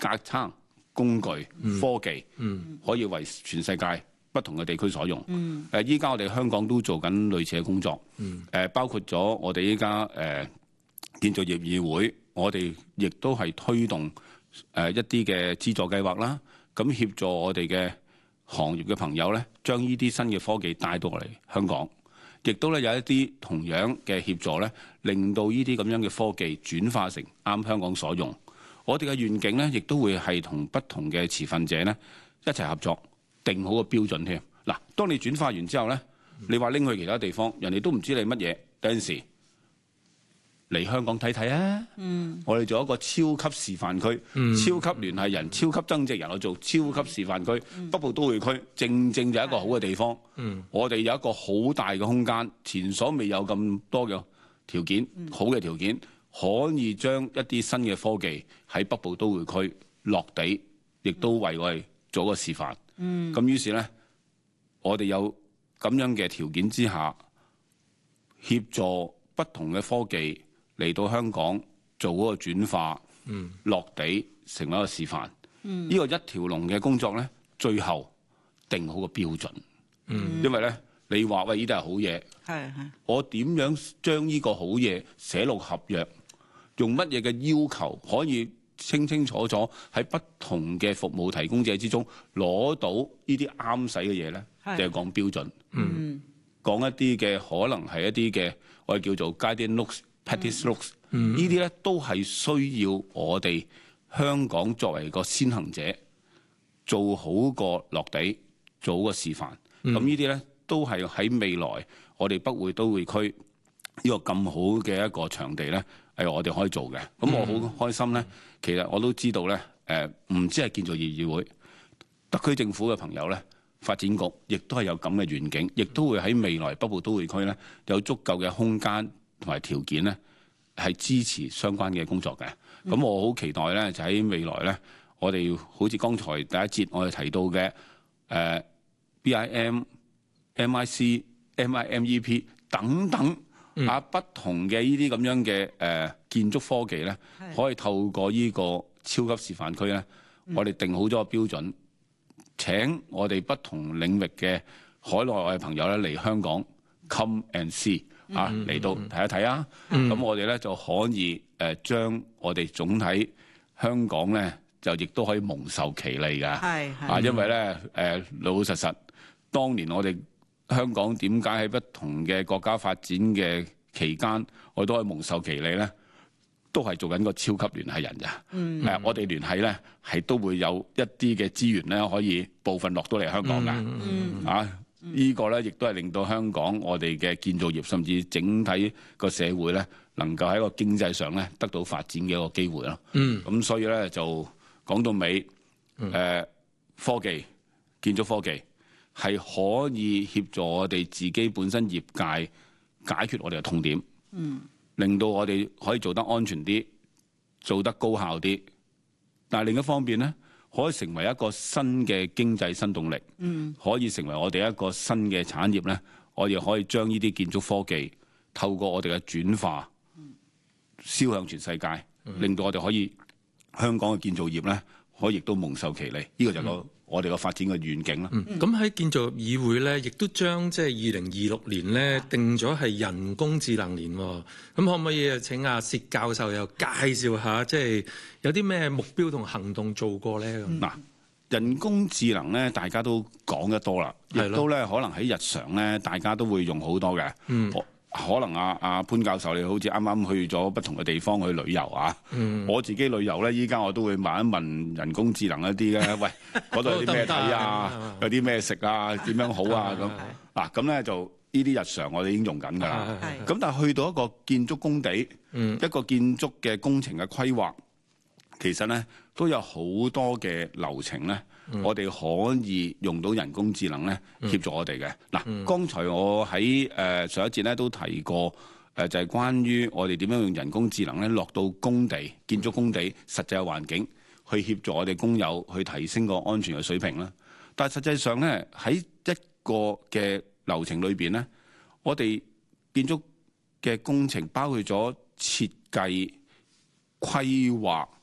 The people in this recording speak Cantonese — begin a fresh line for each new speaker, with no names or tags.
架撐、工具、科技，可以為全世界不同嘅地區所用。依家我哋香港都做緊類似嘅工作。包括咗我哋依家建造業議會，我哋亦都係推動一啲嘅資助計劃啦，咁協助我哋嘅行業嘅朋友咧，將呢啲新嘅科技帶到嚟香港，亦都咧有一啲同樣嘅協助咧，令到呢啲咁樣嘅科技轉化成啱香港所用。我哋嘅願景咧，亦都會係同不同嘅持份者咧一齊合作，定好個標準添。嗱，當你轉化完之後咧，你話拎去其他地方，人哋都唔知你乜嘢。有陣時嚟香港睇睇啊！我哋做一個超級示範區，超級聯繫人、超級增值人，我做超級示範區。北部都會區正正就係一個好嘅地方。我哋有一個好大嘅空間，前所未有咁多嘅條件，好嘅條件，可以將一啲新嘅科技喺北部都會區落地，亦都為我哋做一個示範。咁於是咧，我哋有咁樣嘅條件之下，協助不同嘅科技嚟到香港做嗰個轉化，落地成為一個示範。呢個一條龍嘅工作咧，最後定好個標準。因為咧，你話喂，呢啲係好嘢，我點樣將呢個好嘢寫落合約？用乜嘢嘅要求可以清清楚楚喺不同嘅服務提供者之中攞到呢啲啱使嘅嘢咧？就係講標準。講一啲嘅可能係一啲嘅我哋叫做 guiding looks、practice looks，呢啲咧都係需要我哋香港作為個先行者做好個落地，做好個示範。咁呢啲咧都係喺未來我哋北匯都會區呢個咁好嘅一個場地咧，係我哋可以做嘅。咁我好開心咧，其實我都知道咧，唔止係建造業議會，特區政府嘅朋友咧。發展局亦都係有咁嘅願景，亦都會喺未來北部都會區咧有足夠嘅空間同埋條件咧，係支持相關嘅工作嘅。咁我好期待咧，就喺未來咧，我哋好似剛才第一節我哋提到嘅BIM、MIC、MIMEP 等等不同嘅呢啲咁樣嘅建築科技咧，可以透過呢個超級示範區咧，我哋定好咗個標準。請我哋不同領域嘅海內外嘅朋友咧嚟香港 come and see 嚟到睇一睇啊！咁我哋咧就可以將我哋總體香港咧就亦都可以蒙受其利㗎。因為咧老老實實，當年我哋香港點解喺不同嘅國家發展嘅期間，我都可以蒙受其利咧？都係做緊個超級聯繫人咋。我哋聯繫咧係都會有一啲嘅資源咧，可以部分落到嚟香港㗎。呢個咧亦都係令到香港我哋嘅建造業，甚至整體個社會咧，能夠喺個經濟上咧得到發展嘅一個機會咯。咁所以咧就講到尾，科技、建築科技係可以協助我哋自己本身業界解決我哋嘅痛點。令到我哋可以做得安全啲，做得高效啲。但係另一方面咧，可以成為一個新嘅經濟新動力，可以成為我哋一個新嘅產業咧。我哋可以將呢啲建築科技透過我哋嘅轉化，銷向全世界，令到我哋可以香港嘅建造業咧，可以亦都蒙受其利。呢個就係我哋個發展嘅願景啦。
咁喺建造業議會咧，亦都將即係2026年咧定咗係人工智能年。咁可唔可以請阿薛教授又介紹下，即係有啲咩目標同行動做過咧？
嗱，人工智能咧，大家都講得多啦，亦都咧可能喺日常咧，大家都會用好多嘅。可能阿潘教授你好似啱啱去咗不同嘅地方去旅遊啊。我自己旅遊咧，依家我都會問一問人工智能一啲嘅，喂，嗰度有啲咩睇啊？有啲咩食啊？點樣好啊？咁嗱，咁咧就呢啲日常我哋已經用緊㗎啦。咁但係去到一個建築工地，一個建築嘅工程嘅規劃，其實咧都有好多嘅流程咧。我哋可以用到人工智能咧協助我哋嘅。嗱，剛才我喺上一節咧都提過，就係關於我哋點樣用人工智能咧落到工地、建築工地實際嘅環境，去協助我哋工友去提升個安全嘅水平啦。但係實際上咧喺一個嘅流程裏邊咧，我哋建築嘅工程包括咗設計、規劃、